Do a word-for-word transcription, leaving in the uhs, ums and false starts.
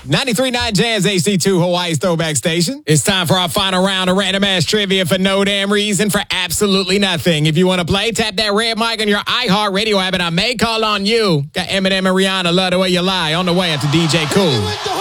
ninety-three point nine Jazz H C two, Hawaii's throwback station. It's time for our final round of random ass trivia for no damn reason, for absolutely nothing. If you want to play, tap that red mic on your iHeartRadio app, and I may call on you. Got Eminem and Rihanna, Love the Way You Lie, on the way after D J Cool.